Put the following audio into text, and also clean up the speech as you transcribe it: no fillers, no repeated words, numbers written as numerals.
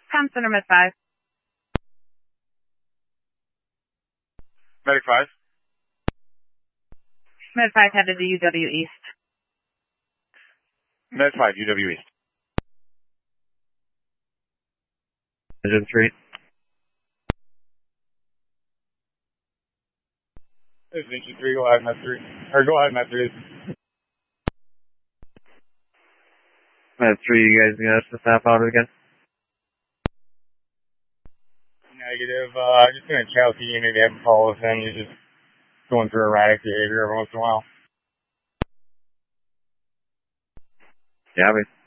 Com Center Med 5. Medic 5. Med 5 headed to UW East. Med 5, UW East. Engine 3. This is Engine 3, go ahead, Med 3. Or go ahead, Med 3. Med 3, you guys gonna have to snap out again? Negative. I'm just gonna chat with you, maybe have a call with him. He's just going through erratic behavior every once in a while. Yeah,